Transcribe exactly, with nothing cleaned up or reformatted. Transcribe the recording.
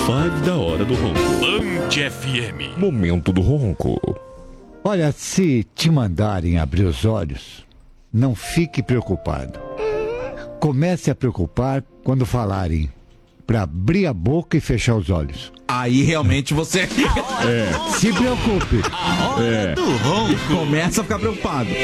Five da hora do ronco. Band F M. Momento do ronco. Olha, se te mandarem abrir os olhos, não fique preocupado. Comece a preocupar quando falarem para abrir a boca e fechar os olhos. Aí realmente você... É. Se preocupe. A hora é. do ronco. Começa a ficar preocupado.